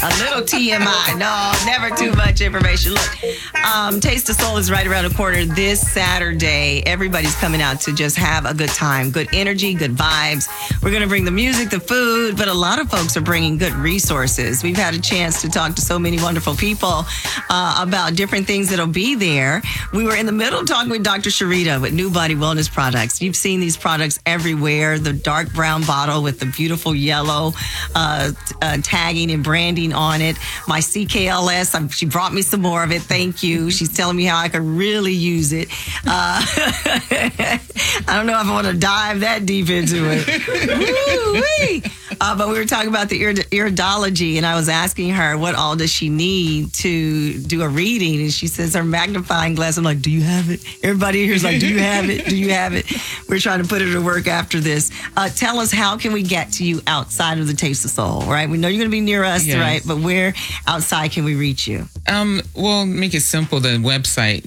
A little TMI. No, never too much information. Look, Taste of Soul is right around the corner this Saturday. Everybody's coming out to just have a good time, good energy, good vibes. We're going to bring the music, the food, but a lot of folks are bringing good resources. We've had a chance to talk to so many wonderful people about different things that'll be there. We were in the middle talking with Dr. Sharita with New Body Wellness Products. You've seen these products everywhere. The dark brown bottle with the beautiful yellow tagging and branding on it. My CKLS, she brought me some more of it. Thank you. She's telling me how I could really use it. I don't know if I want to dive that deep into it. But we were talking about the iridology, and I was asking her what all does she need to do a reading, and she says her magnifying glass. I'm like, do you have it? Everybody here's like, do you have it? Do you have it? We're trying to put it to work after this. Tell us, how can we get to you outside of the Taste of Soul, right? We know you're going to be near us, yes, right? But where outside can we reach you? We'll make it simple. The website,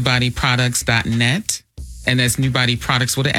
newbodyproducts.net, and that's newbodyproducts with an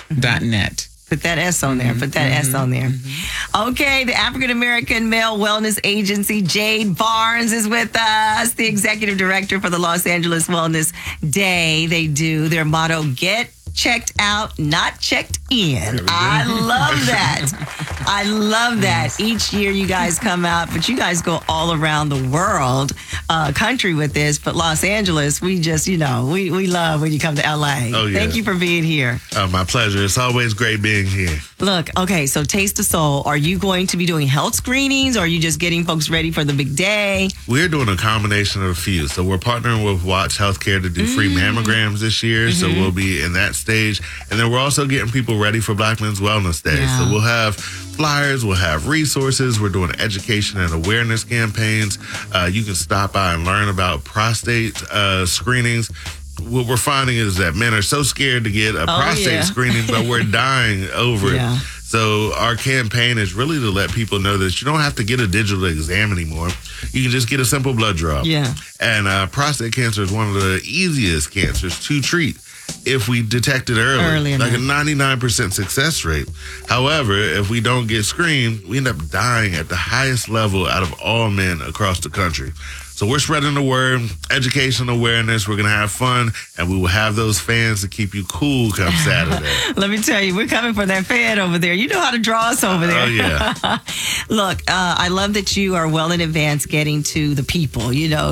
S.net. Put that S on there. Put that S on there. Okay, the African American Male Wellness Agency, Jade Barnes, is with us, the executive director for the Los Angeles Wellness Day. They do their motto, get checked out, not checked in. I love that. I love that. Each year you guys come out, but you guys go all around the world, country with this. But Los Angeles, we just, we love when you come to LA. Oh, yeah. Thank you for being here. My pleasure. It's always great being here. Look, okay, so Taste of Soul, are you going to be doing health screenings, or are you just getting folks ready for the big day? We're doing a combination of a few. So we're partnering with Watch Healthcare to do free mammograms this year. So we'll be in that stage. And then we're also getting people ready for Black Men's Wellness Day. Yeah. So we'll have flyers, we'll have resources. We're doing education and awareness campaigns. You can stop by and learn about prostate screenings. What we're finding is that men are so scared to get a prostate screening, but we're dying over it. So our campaign is really to let people know that you don't have to get a digital exam anymore. You can just get a simple blood draw. Yeah. And prostate cancer is one of the easiest cancers to treat if we detect it early, like a 99% success rate. However, if we don't get screened, we end up dying at the highest level out of all men across the country. So we're spreading the word, education, awareness. We're going to have fun, and we will have those fans to keep you cool come Saturday. Let me tell you, we're coming for that fan over there. You know how to draw us over there. Oh, yeah. Look, I love that you are well in advance getting to the people.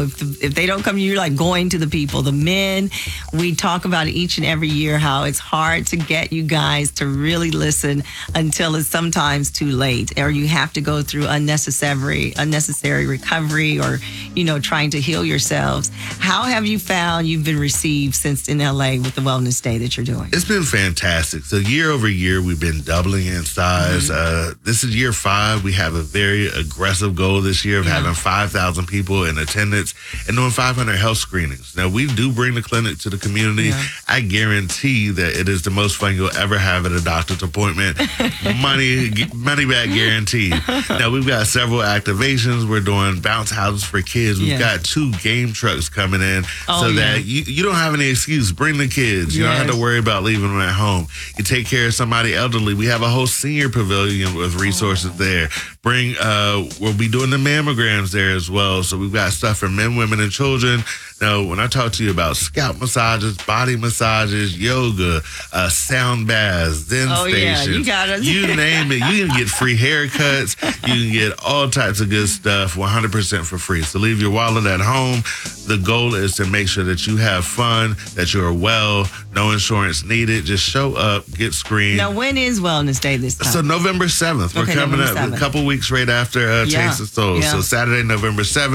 If they don't come, you're like going to the people. The men, we talk about it each and every year, how it's hard to get you guys to really listen until it's sometimes too late, or you have to go through unnecessary recovery, or, trying to heal yourselves. How have you found you've been received since in LA with the Wellness Day that you're doing? It's been fantastic. So year over year, we've been doubling in size. This is year 5. We have a very aggressive goal this year of having 5,000 people in attendance and doing 500 health screenings. Now, we do bring the clinic to the community. Yeah. I guarantee that it is the most fun you'll ever have at a doctor's appointment. money back guaranteed. Now, we've got several activations. We're doing bounce houses for kids. We've got 2 game trucks coming in that you don't have any excuse. Bring the kids. You don't have to worry about leaving them at home. You take care of somebody elderly. We have a whole senior pavilion with resources there. We'll be doing the mammograms there as well. So we've got stuff for men, women, and children. Now, when I talk to you about scalp massages, body massages, yoga, sound baths, Zen stations, you name it. You can get free haircuts. You can get all types of good stuff 100% for free. So leave your wallet at home. The goal is to make sure that you have fun, that you're well, no insurance needed. Just show up, get screened. Now, when is Wellness Day this time? So November 7th. We're coming up a couple weeks right after Taste of Soul. So Saturday, November 7th.